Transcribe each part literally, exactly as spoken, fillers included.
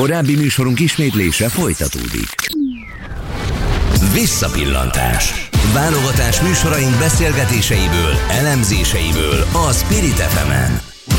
Korábbi műsorunk ismétlése folytatódik. Visszapillantás. Válogatás műsoraink beszélgetéseiből, elemzéseiből a Spirit ef emen.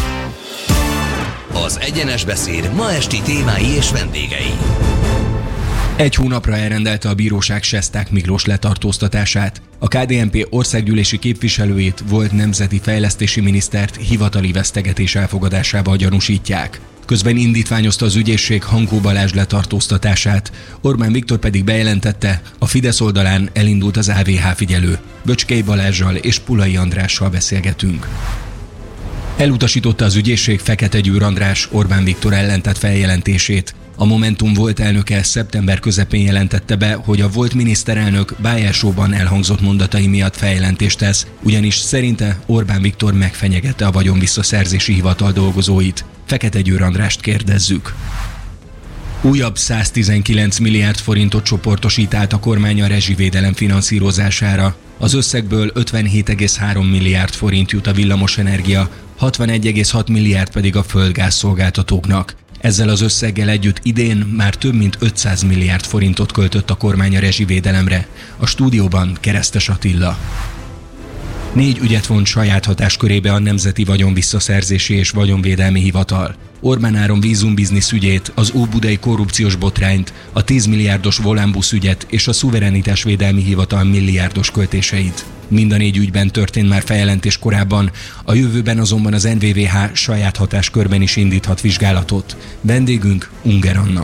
Az Egyenes Beszéd ma esti témái és vendégei. Egy hónapra elrendelte a bíróság Sesták Miklós letartóztatását. A ká dé en pé országgyűlési képviselőjét, volt nemzeti fejlesztési minisztert hivatali vesztegetés elfogadásával gyanúsítják. Közben indítványozta az ügyészség Hankó Balázs letartóztatását, Orbán Viktor pedig bejelentette, a Fidesz oldalán elindult az á vé há figyelő. Böcskei Balázssal és Pulai Andrással beszélgetünk. Elutasította az ügyészség Fekete Győr András Orbán Viktor ellen tett feljelentését. A Momentum volt elnöke szeptember közepén jelentette be, hogy a volt miniszterelnök Bájásóban elhangzott mondatai miatt feljelentést tesz, ugyanis szerinte Orbán Viktor megfenyegette a vagyonvisszaszerzési hivatal dolgozóit. Fekete Győr Andrást kérdezzük. Újabb száztizenkilenc milliárd forintot csoportosítált a kormány a rezsivédelem finanszírozására. Az összegből ötvenhét egész három milliárd forint jut a villamosenergia, hatvanegy egész hat milliárd pedig a földgáz szolgáltatóknak. Ezzel az összeggel együtt idén már több mint ötszáz milliárd forintot költött a kormány a rezsivédelemre. A stúdióban Keresztes Attila. Négy ügyet vont saját hatáskörébe a Nemzeti Vagyonvisszaszerzési és Vagyonvédelmi Hivatal. Orbán Áron vízumbiznisz ügyét, az óbudai korrupciós botrányt, a tíz milliárdos Volánbusz ügyet és a Szuverenitásvédelmi Hivatal milliárdos költéseit. Mind a négy ügyben történt már feljelentés korábban, a jövőben azonban az en vé vé há saját hatáskörben is indíthat vizsgálatot. Vendégünk Unger Anna.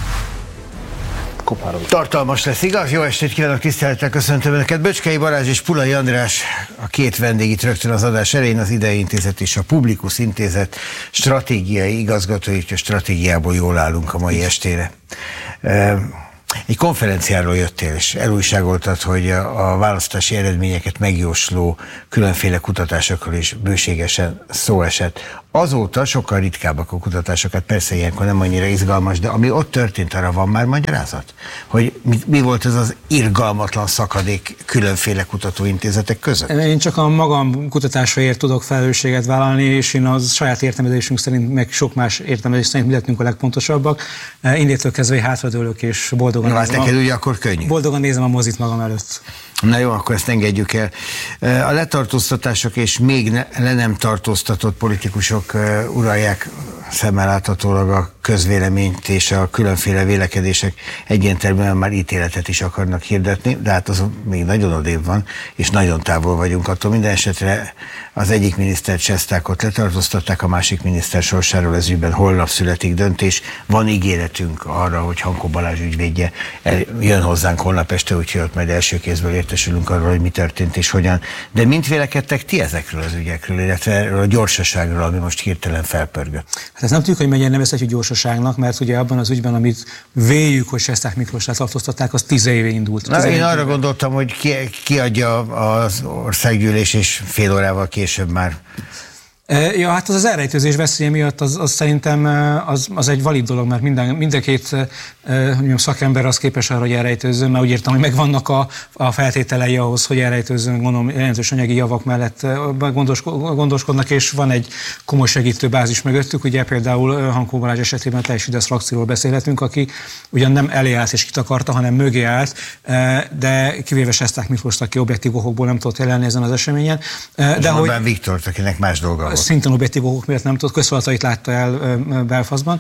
Tartalmas lesz, igaz? Jó estét kívánok, tisztelettel köszöntöm Önöket. Böcskei Balázs és Pulai András a két vendég itt rögtön az adás elején, az Idei Intézet és a Publikus Intézet stratégiai igazgatói, úgyhogy a stratégiából jól állunk a mai estére. Egy konferenciáról jöttél, és elújságoltad, hogy a, a választási eredményeket megjósló különféle kutatásokról is bőségesen szó esett. Azóta sokkal ritkábbak a kutatásokat, persze ilyenkor nem annyira izgalmas, de ami ott történt, arra van már magyarázat? Hogy mi, mi volt ez az irgalmatlan szakadék különféle kutatóintézetek között? Én csak a magam kutatásaért tudok felelősséget vállalni, és én az saját értelmezésünk szerint, meg sok más értelmezés szerint mi lettünk a legpontosabbak. Indétől kezdve hátradőlök, és boldogan, no, nézem, hát neked ugye akkor könnyű. boldogan nézem a mozit magam előtt. Na jó, akkor ezt engedjük el. A letartóztatások és még ne, le nem tartóztatott politikusok uralják szemmel láthatólag a közvéleményt, és a különféle vélekedések egyértelműen már ítéletet is akarnak hirdetni, de hát az még nagyon odébb van, és nagyon távol vagyunk attól. Minden esetre az egyik miniszter Sestákot letartóztatták, a másik miniszter sorsáról ez ügyben holnap születik döntés. Van ígéretünk arra, hogy Hankó Balázs ügyvédje jön hozzánk holnap este, úgyhogy ott majd első kézből értesülünk arról, hogy mi történt és hogyan. De mint vélekedtek ti ezekről az ügyekről, illetve erről a gyorsaságról, ami most hirtelen felpörgött? Hát ezt nem tudjuk, hogy mennyire nevezhetjük gyorsaságnak, mert ugye abban az ügyben, amit véljük, hogy Sesták Miklós letartóztatták, az tíz éve indult. Na, én arra gondoltam, hogy ki, kiadja az országgyűlés, és fél órával később már. Ja, hát az az elrejtőzés veszélye miatt az, az szerintem az, az egy valid dolog, mert minden, minden két mondjam, szakember az képes arra, hogy elrejtőzzön, mert úgy értem, hogy megvannak a, a feltételei ahhoz, hogy elrejtőzzön, gondolom, jelentős anyagi javak mellett gondoskodnak, és van egy komoly segítő bázis mögöttük, ugye például Hankó Balázs esetében teljes Fidesz frakcióról beszélhetünk, aki ugyan nem elé állt és kitakarta, hanem mögé állt, de kivéve Sesták Miklóst, aki objektív okokból nem tudott jelenni ezen az eseményen. De hogy Orbán Viktort, akinek más dolga szintén objektív okok miatt nem tudott, közszolatait látta el Belfastban.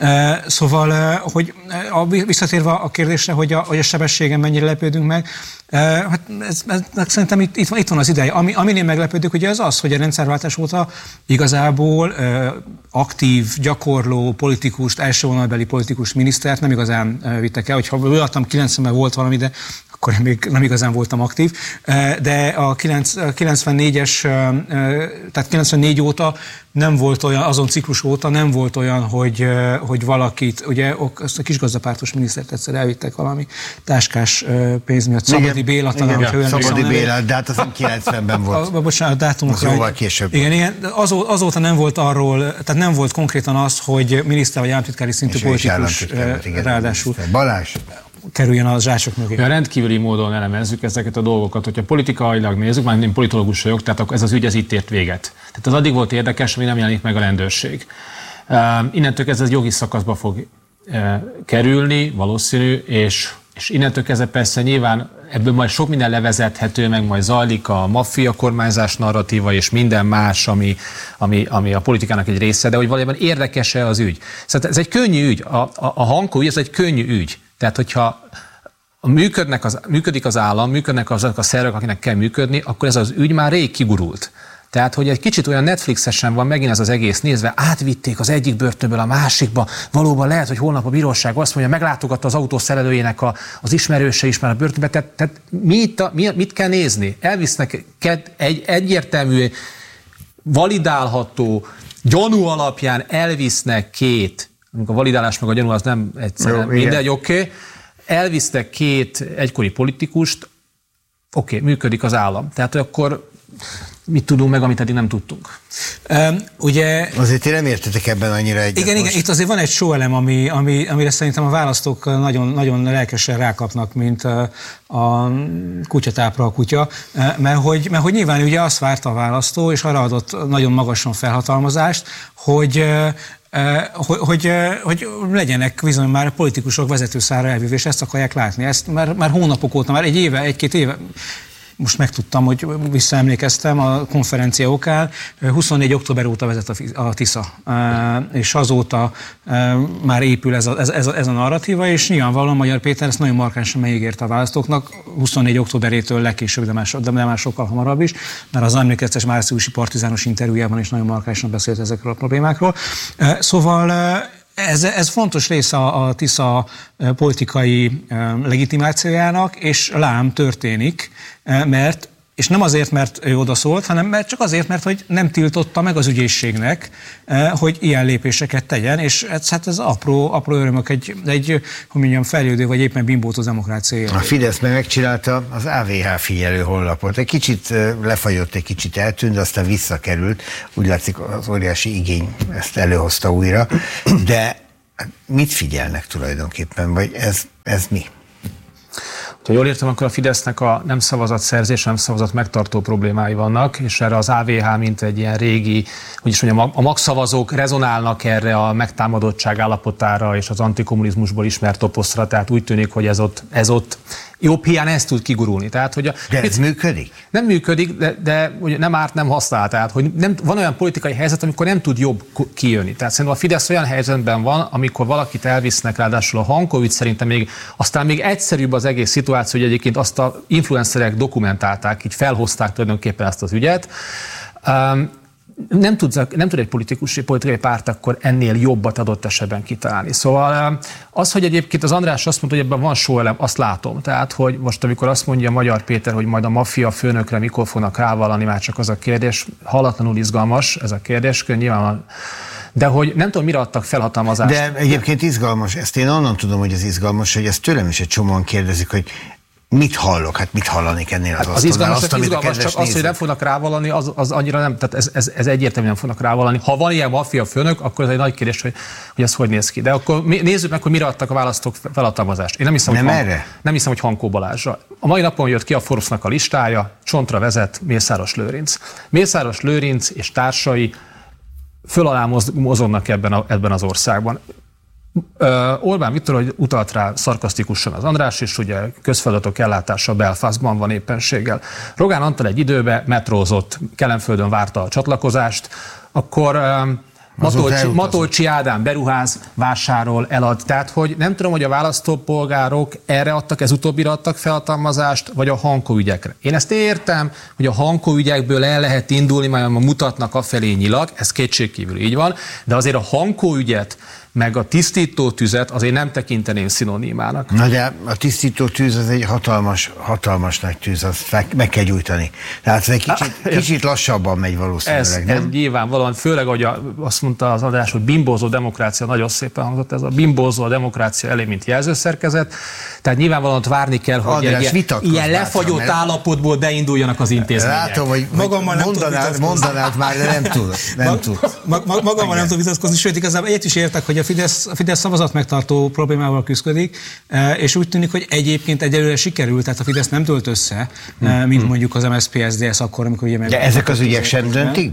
Szóval, hogy visszatérve a kérdésre, hogy a, hogy a sebességen mennyire lepődünk meg, hát ez, ez, szerintem itt, itt, van, itt van az ideje. Ami, amin meglepődök, ugye az az, hogy a rendszerváltás óta igazából aktív, gyakorló politikust, első vonalbeli politikus minisztert nem igazán vittek el. Hogyha voltam kilencvenben volt valami, de akkor még nem igazán voltam aktív, de a kilencvennégyes, tehát kilencvennégy óta nem volt olyan, azon ciklus óta nem volt olyan, hogy, hogy valakit, ugye azt a kisgazdapártos minisztert egyszer elvittek valami táskás pénz miatt. Szabadi Béla talán, igen, hogy Szabadi Béla, de hát azon kilencvenben volt. A, bocsánat, dátumokra. Az jóval később. Igen, igen, azó, azóta nem volt arról, tehát nem volt konkrétan az, hogy miniszter vagy államtitkári szintű politikus ráadásul. Balázs. kerüljön a zsácsok mögé. Ja, rendkívüli módon elemezzük ezeket a dolgokat, hogyha politikailag nézzük, már én politikus vagyok, tehát akkor ez az ügy ez itt ért véget. Tehát az addig volt érdekes, hogy nem jelenik meg a rendőrség. Uh, innentől kezdve ez jogi szakaszba fog kerülni, valószínű, és, és innentől kezdve persze nyilván ebből majd sok minden levezethető, meg majd zajlik a maffia kormányzás narratíva, és minden más, ami, ami, ami a politikának egy része, de hogy valójában érdekes-e az ügy. Szóval ez egy könnyű ügy, a, a, a Hankó ügy, ez egy könnyű ügy. Tehát, hogyha működnek az, működik az állam, működnek azok a szervek, akinek kell működni, akkor ez az ügy már rég kigurult. Tehát, hogy egy kicsit olyan Netflixesen van megint ez az egész nézve, átvitték az egyik börtönből a másikba, valóban lehet, hogy holnap a bíróság azt mondja, meglátogatta az autó szerelőjének a, az ismerőse is már a börtönbe, tehát, tehát mit, a, mit kell nézni? Elvisznek egy egyértelmű, validálható, gyanú alapján elvisznek két, a validálás meg a gyanú az nem egyszerűen mindegy, oké, okay. Elvisznek két egykori politikust, oké, okay, működik az állam. Tehát akkor mit tudunk meg, amit eddig nem tudtunk? Um, ugye... Azért ti nem értetek ebben annyira egyet. Igen, most. igen, itt azért van egy sóelem, ami, ami, amire szerintem a választók nagyon, nagyon lelkesen rákapnak, mint a, a kutyatápra a kutya, mert hogy, mert hogy nyilván ugye azt várta a választó, és arra adott nagyon magasan felhatalmazást, hogy Hogy, hogy, hogy legyenek bizony már politikusok vezetőszára elvívő, és ezt akarják látni. Ezt már, már hónapok óta, már egy éve, egy-két éve, most megtudtam, hogy visszaemlékeztem a konferencia okán, huszonnégy október óta vezet a TISZA, és azóta már épül ez a, ez, ez a, ez a narratíva, és nyilvánvalóan Magyar Péter ezt nagyon markánsan megígérte a választóknak, huszonnégy októberétől legkésőbb, de már, de már sokkal hamarabb is, mert az emlékeztes márciusi partizános interjújában is nagyon markánsan beszélt ezekről a problémákról. Szóval Ez, ez fontos része a, a TISZA politikai legitimációjának, és lám történik, mert, és nem azért, mert ő odaszólt, hanem mert csak azért, mert hogy nem tiltotta meg az ügyészségnek, hogy ilyen lépéseket tegyen, és ez, hát ez apró, apró örömök egy, egy, hogy mondjam, fejlődő, vagy éppen bimbózó demokrácia. A Fidesz meg megcsinálta az á vé há figyelő honlapot. Egy kicsit lefagyott, egy kicsit eltűnt, aztán visszakerült. Úgy látszik, az óriási igény ezt előhozta újra. De mit figyelnek tulajdonképpen, vagy ez, ez mi? Ha jól értem, akkor a Fidesznek a nem szavazatszerzés, nem szavazat megtartó problémái vannak, és erre az á vé há, mint egy ilyen régi, úgyis mondjam, a magszavazók rezonálnak erre a megtámadottság állapotára és az antikommunizmusból ismert toposzra, tehát úgy tűnik, hogy ez ott, ez ott jobb hiány ezt tud kigurulni. Tehát, hogy a, de ez működik? Nem működik, de, de ugye nem árt, nem használ. Tehát, hogy nem, van olyan politikai helyzet, amikor nem tud jobb kijönni. Tehát szerintem a Fidesz olyan helyzetben van, amikor valakit elvisznek, ráadásul a Hankó ügy szerintem még, aztán még egyszerűbb az egész szituáció, hogy egyébként azt a influencerek dokumentálták, így felhozták tulajdonképpen ezt az ügyet. Um, Nem tud, nem tud egy politikus, egy politikai párt akkor ennél jobbat adott esetben kitalálni. Szóval az, hogy egyébként az András azt mondta, hogy ebben van sóelem, azt látom. Tehát, hogy most amikor azt mondja Magyar Péter, hogy majd a maffia főnökre mikor fognak rávallani, már csak az a kérdés, hallatlanul izgalmas ez a kérdés, nyilván, de hogy nem tudom, mire adtak felhatalmazást. De egyébként izgalmas, ezt én onnan tudom, hogy ez izgalmas, hogy ezt tőlem is egy csomóan kérdezik, hogy mit hallok? Hát mit hallanék ennél az, az izgalmas, azt, izgalmas csak az, hogy nem fognak rávalani, az, az annyira nem, tehát ez, ez, ez egyértelműen nem fognak rávalani. Ha van ilyen maffia főnök, akkor ez egy nagy kérdés, hogy, hogy ez hogy néz ki. De akkor nézzük meg, hogy mire adtak a választók felhatalmazást. Én nem hiszem, nem hogy, erre? Han, nem hiszem, hogy Hankó Balázsra. A mai napon jött ki a Forbes-nak a listája, csontra vezet Mészáros Lőrinc. Mészáros Lőrinc és társai föl alá mozognak ebben, a, ebben az országban. Orbán Viktor, hogy utalt rá szarkasztikusan az András is, ugye közfeladatok ellátása Belfastban van éppenséggel. Rogán Antal egy időben metrózott, Kelenföldön várta a csatlakozást, akkor Matolcsi, Matolcsi Ádám beruház, vásárol, elad. Tehát, hogy nem tudom, hogy a választópolgárok erre adtak, ez utóbbira adtak felhatalmazást, vagy a Hankó ügyekre. Én ezt értem, hogy a Hankó ügyekből el lehet indulni, majd mutatnak afelé nyilag, ez kétségkívül így van, de azért a Hankó ügyet meg a tisztító tüzet azért nem tekinteném szinonimának. Na de a tisztító tűz az egy hatalmas, hatalmas nagy tűz, azt meg kell gyújtani. Tehát egy kicsit, kicsit lassabban megy valószínűleg, ez, nem? Ez nyilvánvalóan, főleg, ahogy azt mondta az András, hogy bimbózó demokrácia, nagyon szépen hangzott ez a bimbózó a demokrácia elé, mint jelzőszerkezet. Tehát nyilvánvalóan ott várni kell, hogy András, egy ilyen lefagyott mert... állapotból beinduljanak az intézmények. Látom, hogy magammal nem mondanád, mondanád már, de nem tud. Nem tud. Mag, mag, magammal nem tud vitatkozni, sőt, igazából egyet is értek, hogy a Fidesz, a Fidesz szavazat megtartó problémával küzdik, és úgy tűnik, hogy egyébként egyelőre sikerült, tehát a Fidesz nem tölt össze, mint mondjuk az em es zé pé es zé es akkor, amikor ugye meg... De ezek az ügyek sem döntik be?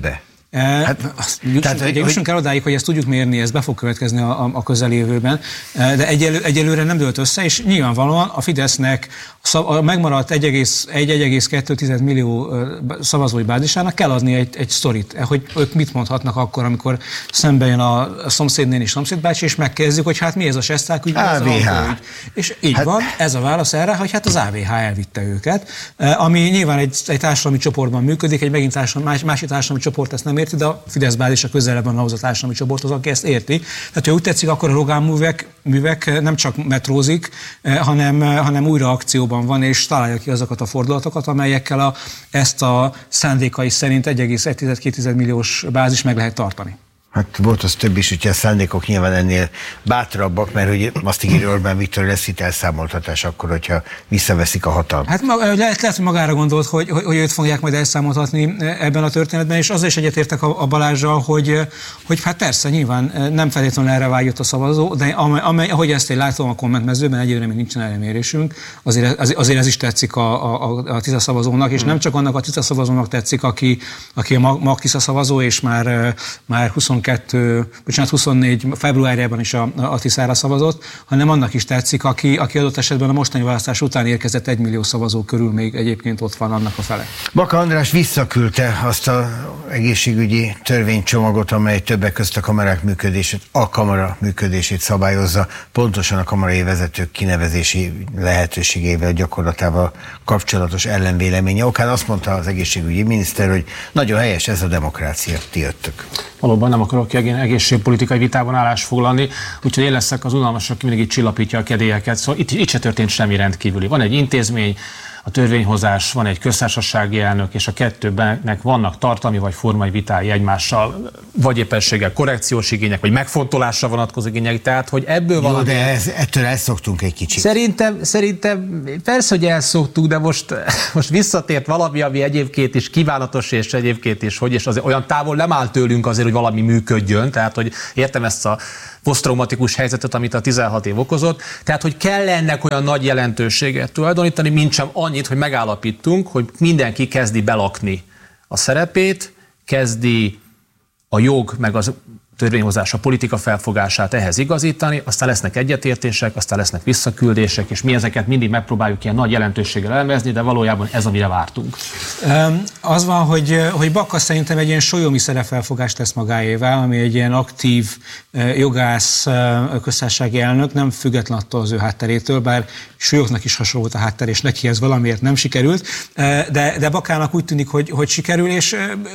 Hát, tehát, ugye jussunk el odáig, hogy ezt tudjuk mérni, ez be fog következni a, a közeljövőben, de egyelő, egyelőre nem dőlt össze, és nyilvánvalóan a Fidesznek a megmaradt egy egész kettő millió szavazói bázisának kell adni egy, egy sztorit, hogy ők mit mondhatnak akkor, amikor szembe jön a szomszédnéni és szomszédbácsi, és megkérdezzük, hogy hát mi ez a Sesták ügy, á vé há. Ügy. És így hát, van, ez a válasz erre, hogy hát az á vé há elvitte őket, ami nyilván egy, egy társadalmi csoportban működik, egy megint társadalmi, más, másik társadalmi csoport ezt nem érti, de a Fidesz bázisa közelebb van ahhoz a társadalmi csoporthoz, aki ezt érti. Tehát, ha úgy tetszik, akkor a Rogán művek, művek nem csak metrózik, hanem, hanem újra akcióban van, és találja ki azokat a fordulatokat, amelyekkel a, ezt a szándékai szerint egy egész egy milliós bázis meg lehet tartani. Hát volt az több is, hogy a szándékok nyilván ennél bátrabbak, mert hogy azt ígéri Orbán Viktor, lesz itt elszámoltatás akkor, hogyha visszaveszik a hatalmat. Hát lehet, lehet hogy magára gondolt, hogy, hogy, hogy őt fogják majd elszámoltatni ebben a történetben, és azzal is egyetértek a, a Balázsral, hogy, hogy hát persze, nyilván nem feltétlenül erre vágyott a szavazó, de amely, ahogy ezt én látom a kommentmezőben, egyébként még nincsen elmérésünk, azért, azért ez is tetszik a, a, a Tisza szavazónak, és hmm. nem csak annak a Tisza szavazónak tetszik, aki, aki a mag Tisza szavazó, és már, már huszonkettő, bocsánat, huszonnégy februárjában is a, a Tiszára szavazott, hanem annak is tetszik, aki, aki adott esetben a mostani választás után érkezett egy millió szavazó körül, még egyébként ott van annak a fele. Baka András visszaküldte azt az egészségügyi törvénycsomagot, amely többek közt a kamarák működését, a kamara működését szabályozza, pontosan a kamarai vezetők kinevezési lehetőségével, gyakorlatával kapcsolatos ellenvéleménye okán. Azt mondta az egészségügyi miniszter, hogy nagyon helyes ez a demokrácia, ti jöttök. Valóban nem akarok egészségpolitikai vitában állást foglalni, úgyhogy én leszek az unalmas, aki mindig itt csillapítja a kedélyeket. Szóval itt, itt se történt semmi rendkívüli. Van egy intézmény, a törvényhozás, van egy köztársasági elnök, és a kettőbennek vannak tartalmi vagy formai vitái egymással, vagy éppenséggel korrekciós igények, vagy megfontolásra vonatkozó igények, tehát hogy ebből Jó, valami... de ez, ettől elszoktunk egy kicsit. Szerintem, szerintem persze, hogy elszoktuk, de most, most visszatért valami, ami egyébként is kívánatos, és egyébként is, hogy és azért olyan távol nem áll tőlünk azért, hogy valami működjön, tehát hogy értem ezt a posztraumatikus helyzetet, amit a tizenhat év okozott. Tehát, hogy kell ennek olyan nagy jelentőséget tulajdonítani, mint sem annyit, hogy megállapítunk, hogy mindenki kezdi belakni a szerepét, kezdi a jog, meg az törvényhozás, a politika felfogását ehhez igazítani, aztán lesznek egyetértések, aztán lesznek visszaküldések, és mi ezeket mindig megpróbáljuk ilyen nagy jelentőséggel elemezni, de valójában ez, amire vártunk. Az van, hogy, hogy Baka szerintem egy ilyen sólyomi szerepfelfogást tesz magáévá, ami egy ilyen aktív jogász köztársasági elnök, nem független attól az ő hátterétől, bár Súlyoknak is hasonló volt a háttér, és neki ez valamiért nem sikerült, de, de Bakának úgy tűnik, hogy, hogy sikerül, és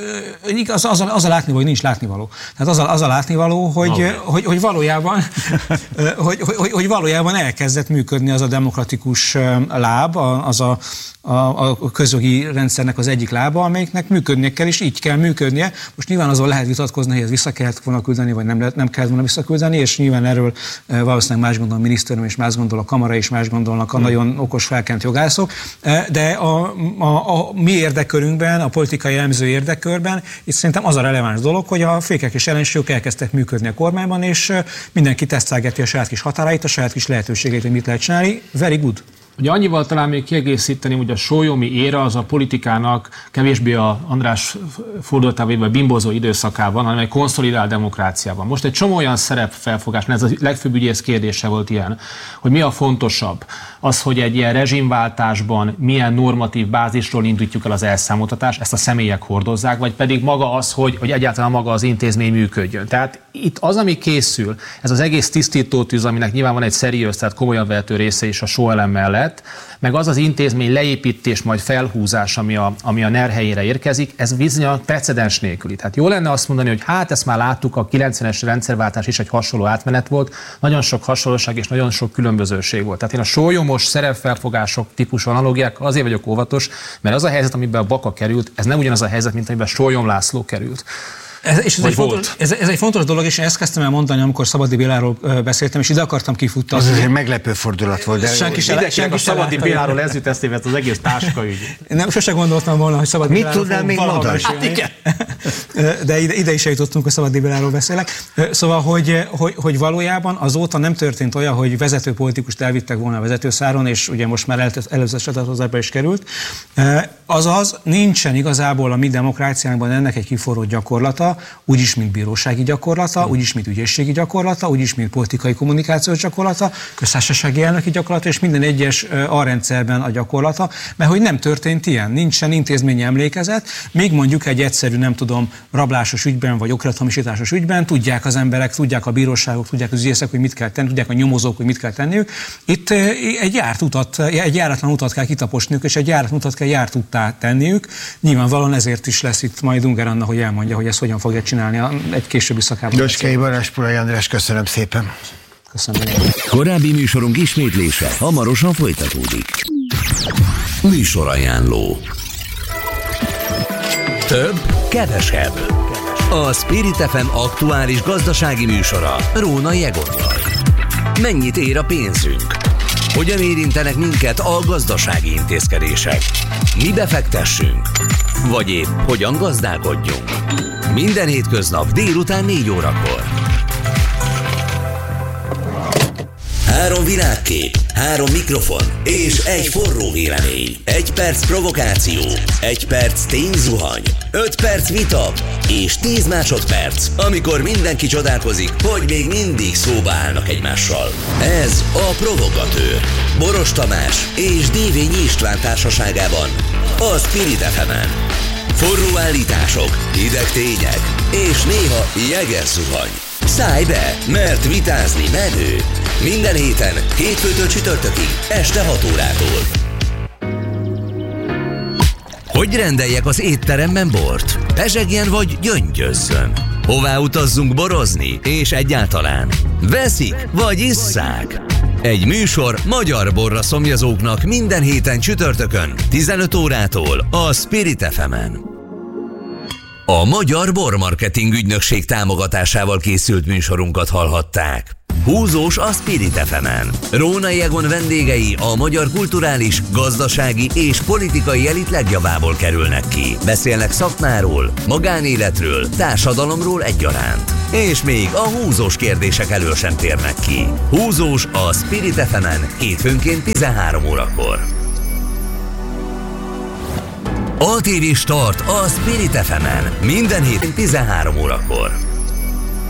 az, az, az a látnivaló, hogy nincs látnivaló. Tehát az a, az a látnivaló, hogy, okay. hogy, hogy, valójában, hogy, hogy, hogy valójában elkezdett működni az a demokratikus láb, az a, a, a közjogi rendszernek az egyik lába, amelyiknek működnie kell, és így kell működnie. Most nyilván azon lehet vitatkozni, hogy ezt vissza kellett volna küldeni, vagy nem, lehet, nem kellett volna visszaküldeni, és nyilván erről valószínűleg más gondol a minisztérium, és más gondol a kamara, és más gondolnak a hmm. nagyon okos felkent jogászok. De a, a, a mi érdekkörünkben, a politikai elemző érdekkörben, itt szerintem az a releváns dolog, hogy a fékek és ellensúlyok elkezdtek működni a kormányban, és mindenki tesztelgeti a saját kis határait, a saját kis lehetőségeit, hogy mit lehet csinálni. Very good. Ugye annyival talán még kiegészíteném, hogy a sólyomi éra az a politikának kevésbé a András fordulatában, vagy bimbózó időszakában, hanem egy konszolidált demokráciában. Most egy csomó olyan szerepfelfogás, ez a legfőbb ügyész kérdése volt ilyen, hogy mi a fontosabb. Az, hogy egy ilyen rezsimváltásban milyen normatív bázisról indítjuk el az elszámoltatást, ezt a személyek hordozzák, vagy pedig maga az, hogy, hogy egyáltalán maga az intézmény működjön. Tehát itt az, ami készül, ez az egész tisztítótűz, aminek nyilván van egy szeriős, tehát komolyan vehető része is a sóelem mellett, meg az az intézmény leépítés, majd felhúzás, ami a, ami a NER helyére érkezik, ez bizony precedens nélküli. Tehát jó lenne azt mondani, hogy hát ezt már láttuk, a kilencvenes rendszerváltás is egy hasonló átmenet volt, nagyon sok hasonlóság és nagyon sok különbözőség volt. Tehát én a sólyomos szerepfelfogások típusú analógiák azért vagyok óvatos, mert az a helyzet, amiben a Baka került, ez nem ugyanaz a helyzet, mint amiben Sólyom László került. Ez, és ez, egy fontos, ez, ez egy fontos dolog, és ezt kezdtem el mondani, amikor Szabadi Béláról beszéltem, és ide akartam kifutni. Az egy meglepő fordulat volt. De senki se, senki a Szabadi Béláról ez jut eszébe, az egész táskaügy. Nem, sose gondoltam volna, hogy Szabadi Béláról Mit tudnál még mondani? De ide, ide is eljutottunk, hogy Szabadi Béláról beszélek. Szóval, hogy, hogy, hogy valójában azóta nem történt olyan, hogy vezető politikust elvittek volna a vezetőszáron, és ugye most már előzetes adatozásba is került. Azaz nincsen igazából a mi demokráciánkban ennek egy kiforrott gyakorlata, úgyis, mint bírósági gyakorlata, úgyis, mint ügyészségi gyakorlata, úgyis, mint politikai kommunikációs gyakorlata, köztársasági elnöki gyakorlata, és minden egyes alrendszerben a gyakorlata, mert hogy nem történt ilyen, nincsen intézményi emlékezet, még mondjuk egy egyszerű, nem tudom, rablásos ügyben, vagy okirathamisításos ügyben tudják az emberek, tudják a bíróságok, tudják az ügyészek, hogy mit kell tenni, tudják a nyomozók, hogy mit kell tenniük. Itt egy járt utat, egy járatlan utat kell kitaposniuk, és egy járatlan utat kell járt uttá tenniük. Nyilvánvalóan ezért is lesz itt majd Ungár Anna, hogy elmondja, hogy ezt hogyan fogja csinálni egy későbbi szakában. Döskei Balázs, Pulai András, köszönöm szépen. Köszönöm. Korábbi műsorunk ismétlése hamarosan folytatódik. Műsorajánló. Több, kevesebb. A Spirit ef em aktuális gazdasági műsora Rónai Egonnal. Mennyit ér a pénzünk? Hogyan érintenek minket a gazdasági intézkedések? Mi befektessünk? Vagy épp hogyan gazdálkodjunk? Minden hétköznap délután négy órakor. Három világkép, három mikrofon és egy forró vélemény. Egy perc provokáció, egy perc tényzuhany, öt perc vita és tíz másodperc, amikor mindenki csodálkozik, hogy még mindig szóba állnak egymással. Ez a Provokatőr. Boros Tamás és Dévényi István társaságában a Spirit ef emen. Forró állítások, hideg tények és néha jeges zuhany. Szállj be, mert vitázni menő. Minden héten, hétfőtől csütörtökig, este hat órától. Hogy rendeljek az étteremben bort? Pezsegjen vagy gyöngyözzön? Hová utazzunk borozni? És egyáltalán? Veszik vagy isszák? Egy műsor magyar borra szomjazóknak minden héten csütörtökön, tizenöt órától a Spirit ef emen. A Magyar Bormarketing Ügynökség támogatásával készült műsorunkat hallhatták. Húzós a Spirit ef emen. Rónai Egon vendégei a magyar kulturális, gazdasági és politikai elit legjavából kerülnek ki. Beszélnek szakmáról, magánéletről, társadalomról egyaránt. És még a húzós kérdések elől sem térnek ki. Húzós a Spirit ef emen hétfőnként tizenhárom órakor. á té vé Start a Spirit ef emen minden héten tizenhárom órakor.